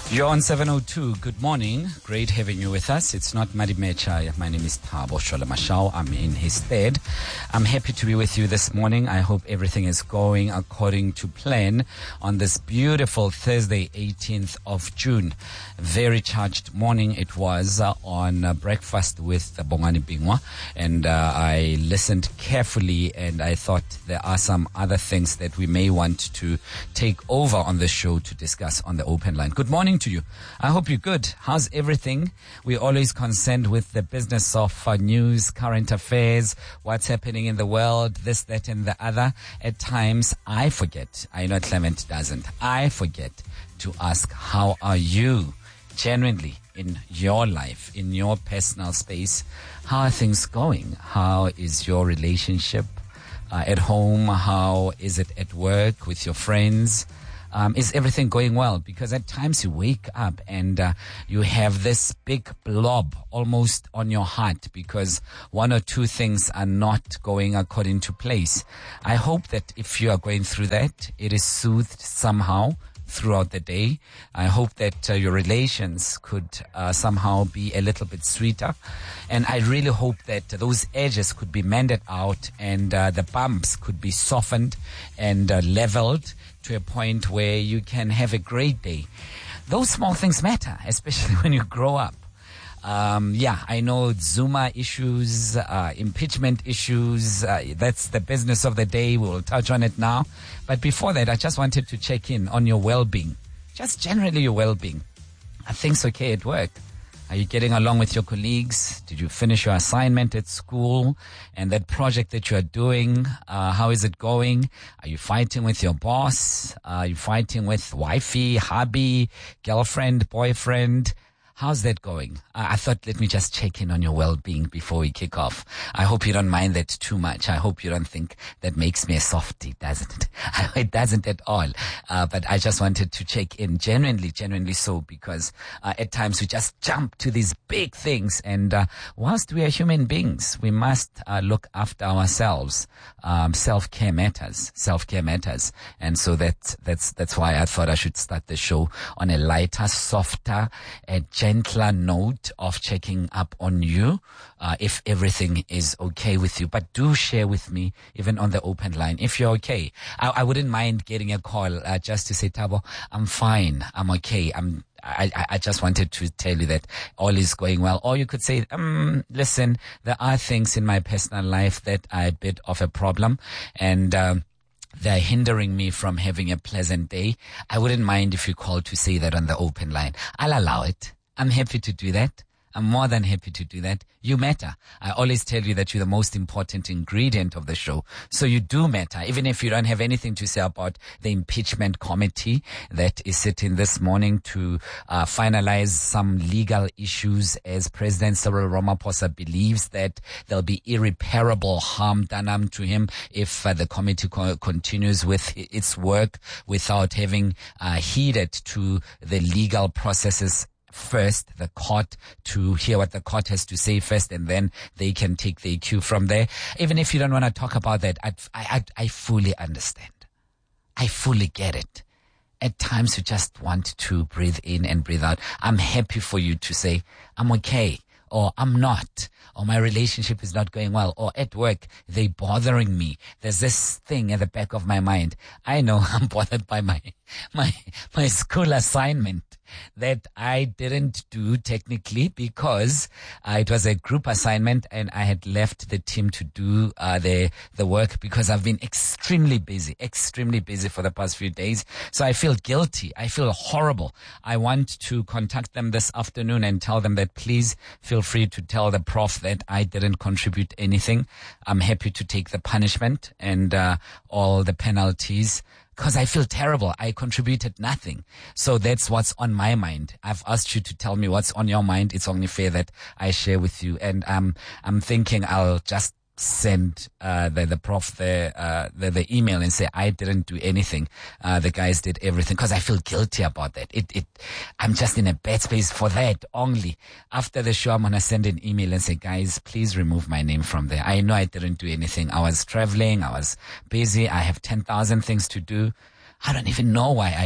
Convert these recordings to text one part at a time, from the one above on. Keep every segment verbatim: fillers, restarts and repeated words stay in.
You're on seven oh two. Good morning. Great having you with us. It's not Madimecha. My name is Thabo Sholemashau. I'm in his stead. I'm happy to be with you this morning. I hope everything is going according to plan on this beautiful Thursday, eighteenth of June. Very charged morning it was uh, on uh, breakfast with uh, Bongani Bingwa. And uh, I listened carefully and I thought there are some other things that we may want to take over on the show to discuss on the open line. Good morning to you. I hope you're good. How's everything? We're always concerned with the business of uh, news, current affairs, what's happening in the world, this, that, and the other. At times, I forget. I know Clement doesn't. I forget to ask, how are you genuinely in your life, in your personal space? How are things going? How is your relationship uh, at home? How is it at work with your friends? Um, is everything going well? Because at times you wake up and uh, you have this big blob almost on your heart because one or two things are not going according to place. I hope that if you are going through that, it is soothed somehow throughout the day. I hope that uh, your relations could uh, somehow be a little bit sweeter. And I really hope that those edges could be mended out and uh, the bumps could be softened and uh, leveled to a point where you can have a great day. Those small things matter, especially when you grow up. Um, yeah, I know Zuma issues, uh, impeachment issues. Uh, that's the business of the day. We will touch on it now. But before that, I just wanted to check in on your well-being. Just generally your well-being. Are things okay at work? Are you getting along with your colleagues? Did you finish your assignment at school? And that project that you are doing, uh, how is it going? Are you fighting with your boss? Are you fighting with wifey, hubby, girlfriend, boyfriend? How's that going? Uh, I thought, let me just check in on your well-being before we kick off. I hope you don't mind that too much. I hope you don't think that makes me a softie, doesn't it? It doesn't at all. Uh, but I just wanted to check in genuinely, genuinely so, because uh, at times we just jump to these big things. And uh, whilst we are human beings, we must uh, look after ourselves. Um, self-care matters. Self-care matters. And so that, that's, that's why I thought I should start the show on a lighter, softer, and gentler note of checking up on you, uh, if everything is okay with you. But do share with me, even on the open line, if you're okay. I, I wouldn't mind getting a call uh, just to say, Thabo, I'm fine, I'm okay, I'm I, I just wanted to tell you that all is going well. Or you could say, um, listen, there are things in my personal life that are a bit of a problem, and um, they're hindering me from having a pleasant day. I wouldn't mind if you call to say that on the open line. I'll allow it. I'm happy to do that. I'm more than happy to do that. You matter. I always tell you that you're the most important ingredient of the show. So you do matter, even if you don't have anything to say about the impeachment committee that is sitting this morning to uh, finalize some legal issues, as President Cyril Ramaphosa believes that there'll be irreparable harm done to him if uh, the committee co- continues with its work without having uh, heeded to the legal processes first, the court, to hear what the court has to say first, and then they can take the cue from there. Even if you don't want to talk about that, I, I, I fully understand. I fully get it. At times you just want to breathe in and breathe out. I'm happy for you to say, I'm okay, or I'm not, or my relationship is not going well, or at work, they bothering me. There's this thing at the back of my mind. I know I'm bothered by my, my, my school assignment that I didn't do technically because uh, it was a group assignment and I had left the team to do uh, the the work because I've been extremely busy, extremely busy for the past few days. So I feel guilty. I feel horrible. I want to contact them this afternoon and tell them that please feel free to tell the prof that I didn't contribute anything. I'm happy to take the punishment and uh, all the penalties, because I feel terrible. I contributed nothing. So that's what's on my mind. I've asked you to tell me what's on your mind. It's only fair that I share with you. And um, I'm thinking I'll just send uh, the, the prof the, uh, the the email and say I didn't do anything. Uh, the guys did everything, because I feel guilty about that. It it I'm just in a bad space for that only. After the show, I'm gonna send an email and say, guys, please remove my name from there. I know I didn't do anything. I was traveling. I was busy. I have ten thousand things to do. I don't even know why I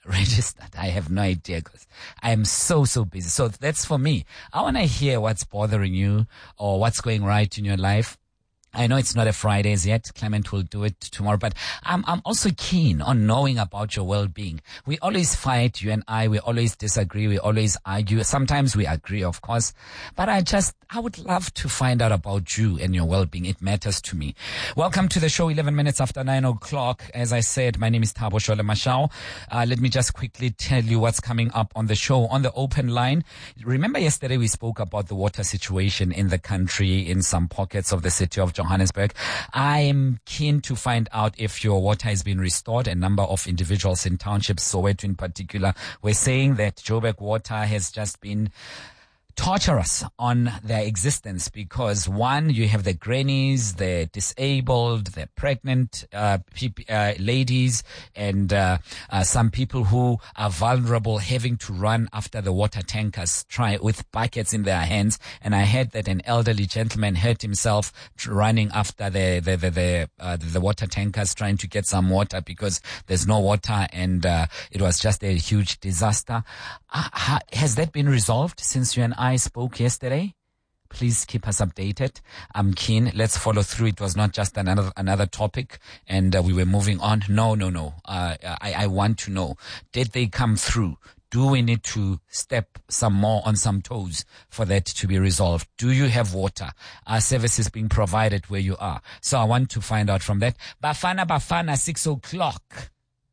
registered? I have no idea because I am so, so busy. So that's for me. I want to hear what's bothering you or what's going right in your life. I know it's not a Friday as yet. Clement will do it tomorrow, but I'm, I'm also keen on knowing about your well-being. We always fight, you and I. We always disagree. We always argue. Sometimes we agree, of course, but I just, I would love to find out about you and your well-being. It matters to me. Welcome to the show, eleven minutes after nine o'clock. As I said, my name is Thabo Shole Mashao. Uh, let me just quickly tell you what's coming up on the show. On the open line, remember yesterday we spoke about the water situation in the country, in some pockets of the city of Johannesburg. I'm keen to find out if your water has been restored. A number of individuals in townships, Soweto in particular, were saying that Joburg water has just been torturous on their existence because, one, you have the grannies, the disabled, the pregnant uh, peop- uh, ladies, and uh, uh, some people who are vulnerable having to run after the water tankers try with buckets in their hands. And I heard that an elderly gentleman hurt himself running after the the the the, uh, the water tankers trying to get some water because there's no water, and uh, it was just a huge disaster. Uh, has that been resolved since you and I I spoke yesterday? Please keep us updated. I'm keen. Let's follow through. It was not just another another topic and uh, we were moving on. No, no, no. Uh, I, I want to know. Did they come through? Do we need to step some more on some toes for that to be resolved? Do you have water? Are services being provided where you are? So I want to find out from that. Bafana Bafana, six o'clock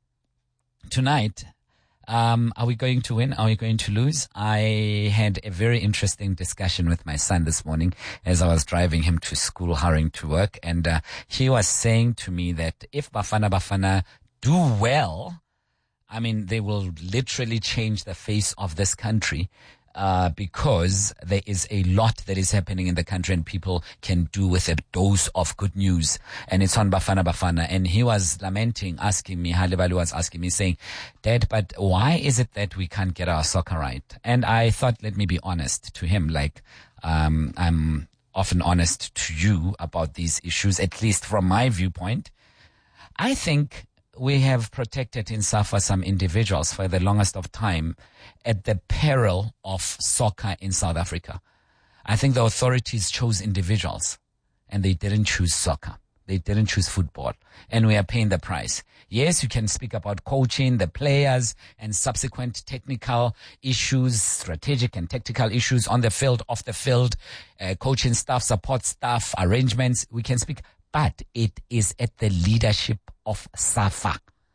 tonight. Um, are we going to win? Are we going to lose? I had a very interesting discussion with my son this morning as I was driving him to school, hurrying to work. And uh, he was saying to me that if Bafana Bafana do well, I mean, they will literally change the face of this country. Uh, because there is a lot that is happening in the country and people can do with a dose of good news. And it's on Bafana Bafana. And he was lamenting, asking me, Halibali was asking me, saying, Dad, but why is it that we can't get our soccer right? And I thought, let me be honest to him, like, um, I'm often honest to you about these issues, at least from my viewpoint. I think we have protected in SAFA some individuals for the longest of time at the peril of soccer in South Africa. I think the authorities chose individuals and they didn't choose soccer. They didn't choose football, and we are paying the price. Yes, you can speak about coaching, the players, and subsequent technical issues, strategic and tactical issues on the field, off the field, uh, coaching staff, support staff, arrangements. We can speak, but it is at the leadership of SAFA.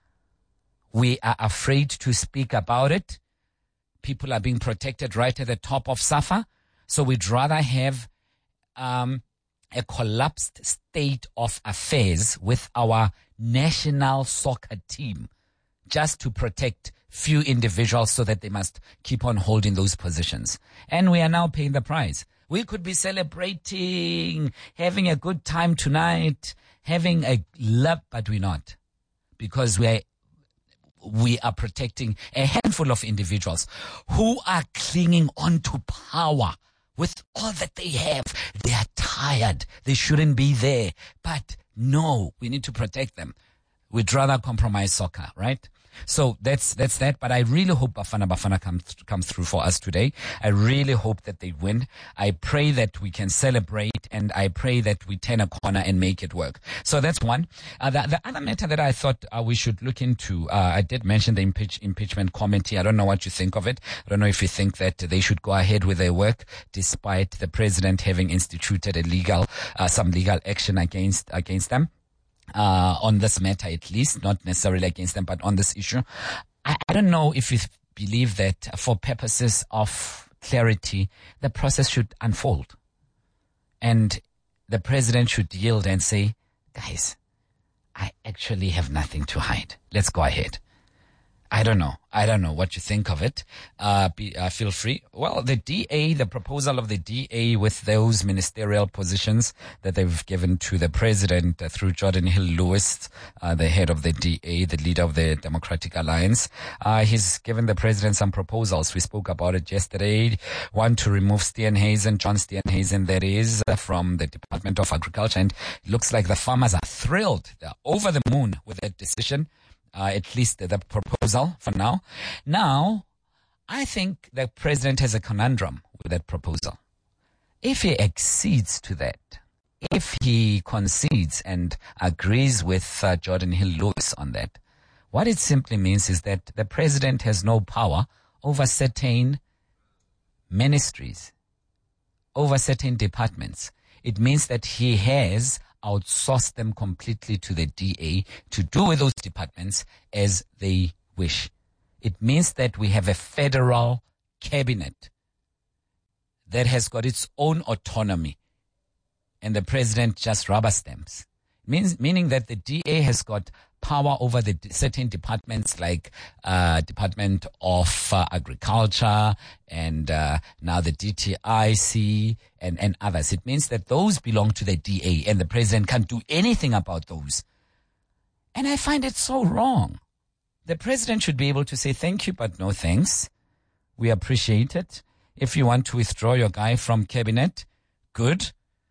We are afraid to speak about it. People are being protected right at the top of SAFA. So we'd rather have um, a collapsed state of affairs with our national soccer team just to protect few individuals so that they must keep on holding those positions. And we are now paying the price. We could be celebrating, having a good time tonight, having a love, but we're not, because we are, we are protecting a handful of individuals who are clinging on to power with all that they have. They are tired. They shouldn't be there. But no, we need to protect them. We'd rather compromise soccer, right? So that's that's that. But I really hope Bafana Bafana come th- come through for us today. I really hope that they win. I pray that we can celebrate, and I pray that we turn a corner and make it work. So that's one. Uh, the, the other matter that I thought uh, we should look into, uh, I did mention the impeach, impeachment committee. I don't know what you think of it. I don't know if you think that they should go ahead with their work, despite the president having instituted a legal, uh, some legal action against against them. Uh, on this matter, at least, not necessarily against them, but on this issue. I, I don't know if you th- believe that for purposes of clarity, the process should unfold. And the president should yield and say, guys, I actually have nothing to hide. Let's go ahead. I don't know. I don't know what you think of it. Uh, be, uh, feel free. Well, the D A, the proposal of the D A with those ministerial positions that they've given to the president uh, through Jordan Hill-Lewis, uh, the head of the D A, the leader of the Democratic Alliance. Uh, he's given the president some proposals. We spoke about it yesterday. One, to remove Steenhuisen, John Steenhuisen, that is, uh, from the Department of Agriculture. And it looks like the farmers are thrilled. They're over the moon with that decision. uh, at least the, the proposal for now. Now, I think the president has a conundrum with that proposal. If he accedes to that, if he concedes and agrees with uh, Jordan Hill-Lewis on that, what it simply means is that the president has no power over certain ministries, over certain departments. It means that he has outsourced them completely to the D A to do with those departments as they wish. It means that we have a federal cabinet that has got its own autonomy, and the president just rubber stamps. Means, meaning that the D A has got power over the certain departments like uh Department of uh, Agriculture and uh, now the D T I C and, and others. It means that those belong to the D A and the president can't do anything about those. And I find it so wrong. The president should be able to say thank you, but no thanks. We appreciate it. If you want to withdraw your guy from cabinet, good.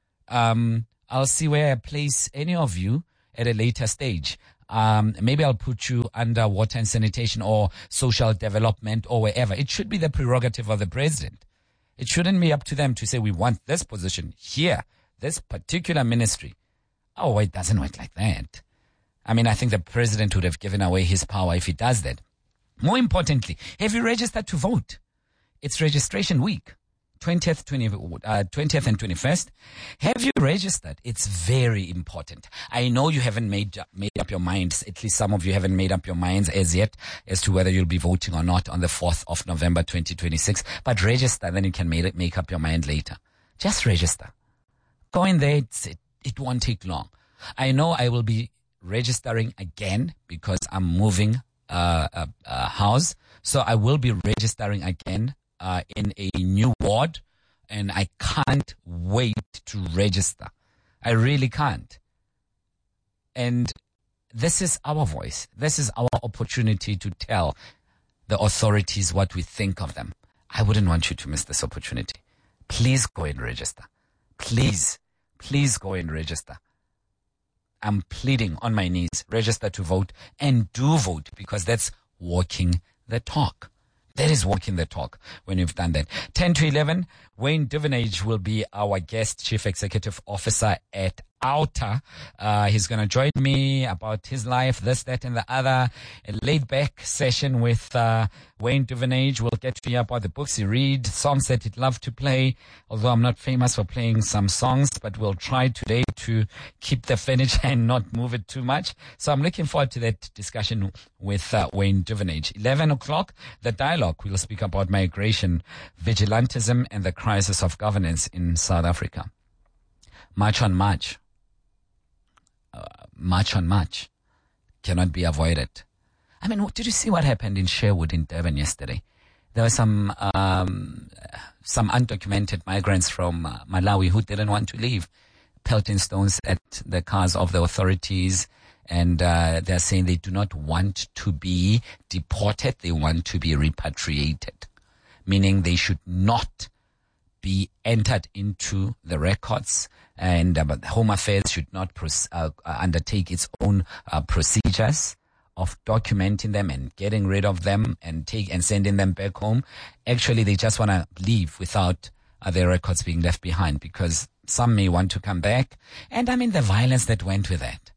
Um, I'll see where I place any of you at a later stage. Um, maybe I'll put you under water and sanitation or social development or wherever. It should be the prerogative of the president. It shouldn't be up to them to say, we want this position here, this particular ministry. Oh, it doesn't work like that. I mean, I think the president would have given away his power if he does that. More importantly, have you registered to vote? It's registration week. twentieth, twentieth, uh, twentieth and twenty-first. Have you registered? It's very important. I know you haven't made made up your minds. At least some of you haven't made up your minds as yet as to whether you'll be voting or not on the fourth of November twenty twenty-six. But register, then you can make, make up your mind later. Just register. Go in there. It's, it, it won't take long. I know I will be registering again because I'm moving uh, a, a house. So I will be registering again Uh, in a new ward, and I can't wait to register. I really can't. And this is our voice. This is our opportunity to tell the authorities what we think of them. I wouldn't want you to miss this opportunity. Please go and register. Please, please go and register. I'm pleading on my knees. Register to vote and do vote, because that's walking the talk. That is walking the talk when you've done that. ten to eleven, Wayne Duvenage will be our guest chief executive officer at Outer. Uh, he's going to join me about his life, this, that, and the other. A laid-back session with uh, Wayne Duvenage. We'll get to hear about the books he reads, songs that he'd love to play, although I'm not famous for playing some songs, but we'll try today to keep the furniture and not move it too much. So I'm looking forward to that discussion with uh, Wayne Duvenage. eleven o'clock, The Dialogue. We'll speak about migration, vigilantism, and the crisis of governance in South Africa. March on March. Uh, March on March cannot be avoided. I mean, did you see what happened in Sherwood in Durban yesterday? There were some um, some undocumented migrants from uh, Malawi who didn't want to leave, pelting stones at the cars of the authorities, and uh, they're saying they do not want to be deported, they want to be repatriated, meaning they should not be entered into the records, and uh, Home Affairs should not pros- uh, undertake its own uh, procedures of documenting them and getting rid of them and take and sending them back home. Actually, they just want to leave without uh, their records being left behind, because some may want to come back. And I mean, the violence that went with that.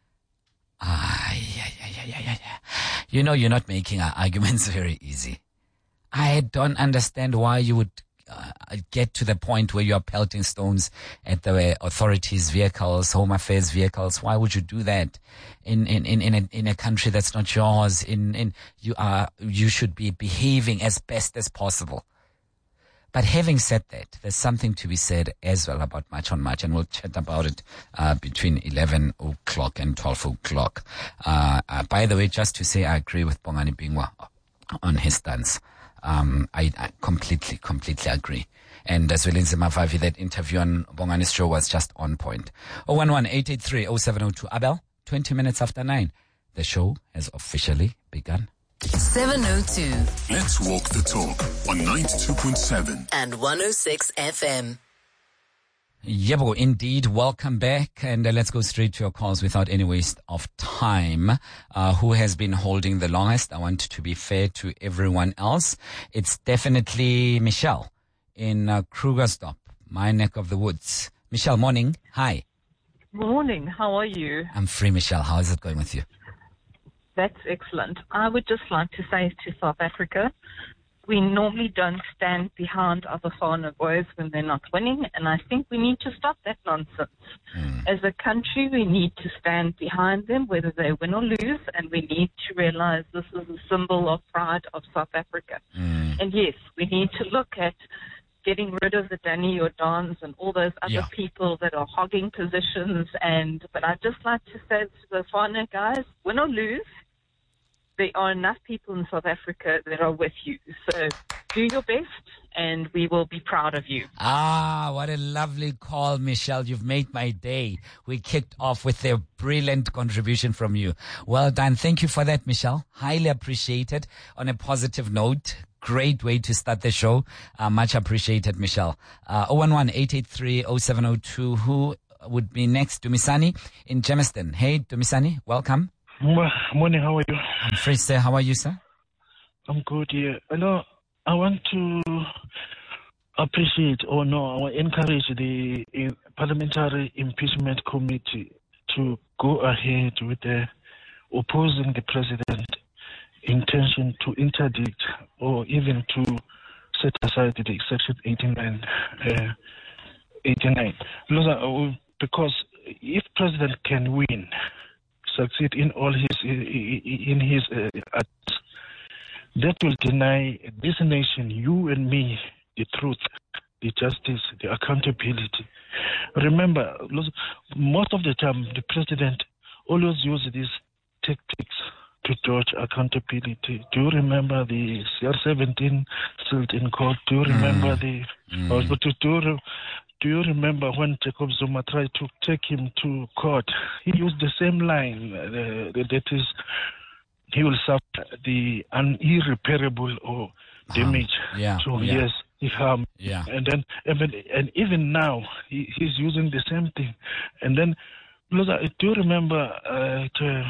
Ah, yeah, yeah, yeah, yeah, yeah, yeah. You know, you're not making our arguments very easy. I don't understand why you would Uh, get to the point where you are pelting stones at the authorities' vehicles, Home Affairs vehicles. Why would you do that in in in in a, in a country that's not yours? In in you are you should be behaving as best as possible. But having said that, there's something to be said as well about March on March, and we'll chat about it uh, between eleven o'clock and twelve o'clock. Uh, uh, by the way, just to say, I agree with Bongani Bingwa on his stance. Um, I, I completely, completely agree. And as well in Zimbabwe, that interview on Bongani's show was just on point. oh one one, eight eight three, oh seven oh two. Abel, twenty minutes after nine. The show has officially begun. seven oh two. Let's walk the talk on ninety-two point seven and one oh six F M. Yebo, indeed. Welcome back. And uh, let's go straight to your calls without any waste of time. Uh, who has been holding the longest? I want to be fair to everyone else. It's definitely Michelle in uh, Krugersdorp, my neck of the woods. Michelle, morning. Hi. Morning. How are you? I'm free, Michelle. How is it going with you? That's excellent. I would just like to say to South Africa, we normally don't stand behind other foreigner boys when they're not winning, and I think we need to stop that nonsense. Mm. As a country, we need to stand behind them, whether they win or lose, and we need to realize this is a symbol of pride of South Africa. Mm. And yes, we need to look at getting rid of the Danny Jordans and all those other yeah. people that are hogging positions. And but I'd just like to say to the foreigner guys, win or lose, there are enough people in South Africa that are with you. So do your best, and we will be proud of you. Ah, what a lovely call, Michelle. You've made my day. We kicked off with a brilliant contribution from you. Well done. Thank you for that, Michelle. Highly appreciated. On a positive note, great way to start the show. Uh, much appreciated, Michelle. Uh, zero one one, eight eight three, zero seven zero two. Who would be next? Dumisani in Germiston. Hey, Dumisani, welcome. Morning, how are you? I'm free, sir. How are you, sir? I'm good, yeah. I know I want to appreciate or no, I encourage the uh, Parliamentary Impeachment Committee to go ahead with the opposing the president intention to interdict or even to set aside the Section eighty-nine. Uh, eighty-nine. Because if president can win, succeed in all his in his uh, acts, that will deny this nation, you and me, the truth, the justice, the accountability. Remember, most of the time the president always uses these tactics to dodge accountability. Do you remember the C R seventeen suit in court? Do you remember mm. the mm. Uh, do, do, Do you remember when Jacob Zuma tried to take him to court? He used the same line, uh, that is, he will suffer the un- irreparable or damage. Um, yeah, so, yeah. yes, he harm. Yeah. And then, and, and even now, he, he's using the same thing. And then, do you remember uh, the,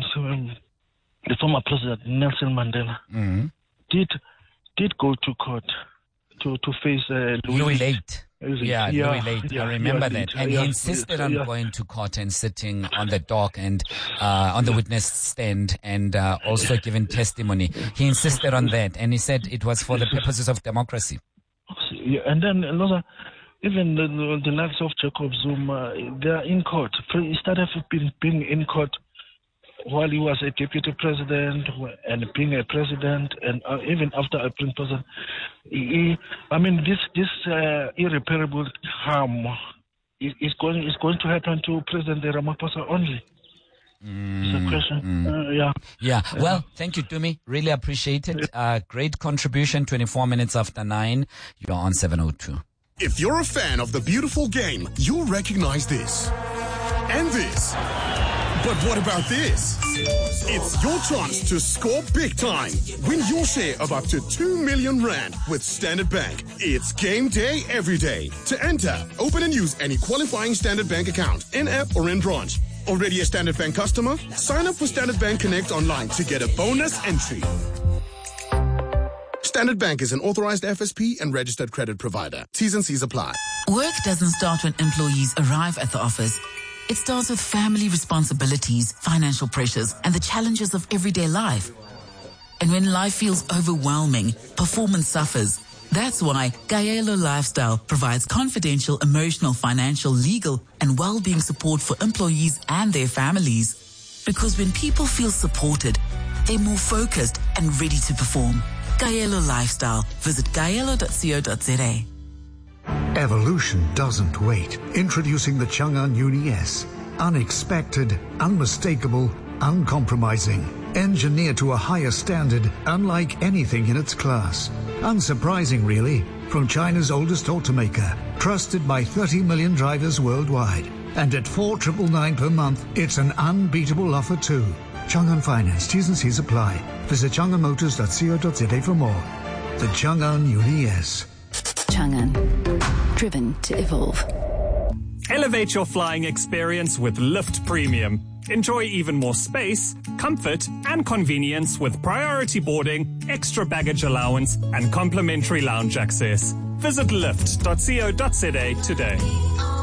the former president, Nelson Mandela, mm-hmm. did did go to court to, to face uh, Louis, Louis Late. Yeah, yeah, Louis Late. Yeah, I remember yeah, that. yeah, And yeah, he insisted yeah, on yeah. going to court and sitting on the dock and uh, on the witness stand and uh, also giving testimony. He insisted on that, and he said it was for the purposes of democracy. Yeah, and then another, even the, the likes of Jacob Zuma, they are in court. He started being, being in court while he was a deputy president and being a president, and uh, even after a president. He, I mean, this this uh, irreparable harm is, is going is going to happen to President Ramaphosa only. Mm, it's a question. Mm. Uh, yeah. Yeah. Well, thank you, Tumi. Really appreciate it. Uh, great contribution. twenty-four minutes after nine. You're on seven oh two. If you're a fan of the beautiful game, you'll recognize this. And this. But what about this? It's your chance to score big time. Win your share of up to two million rand with Standard Bank. It's game day every day. To enter, open and use any qualifying Standard Bank account, in-app or in branch. Already a Standard Bank customer? Sign up for Standard Bank Connect online to get a bonus entry. Standard Bank is an authorized F S P and registered credit provider. T's and C's apply. Work doesn't start when employees arrive at the office. It starts with family responsibilities, financial pressures, and the challenges of everyday life. And when life feels overwhelming, performance suffers. That's why Kaelo Lifestyle provides confidential, emotional, financial, legal, and well-being support for employees and their families. Because when people feel supported, they're more focused and ready to perform. Kaelo Lifestyle. Visit kaelo dot co dot za. Evolution doesn't wait. Introducing the Chang'an Uni S. Unexpected, unmistakable, uncompromising. Engineered to a higher standard, unlike anything in its class. Unsurprising, really, from China's oldest automaker. Trusted by thirty million drivers worldwide. And at four thousand nine hundred ninety-nine per month, it's an unbeatable offer too. Chang'an Finance, T's and C's apply. Visit chang'an motors dot co dot za for more. The Chang'an Uni S. Chang'an, driven to evolve. Elevate your flying experience with Lift Premium. Enjoy even more space, comfort, and convenience with priority boarding, extra baggage allowance, and complimentary lounge access. Visit lift dot co dot za today.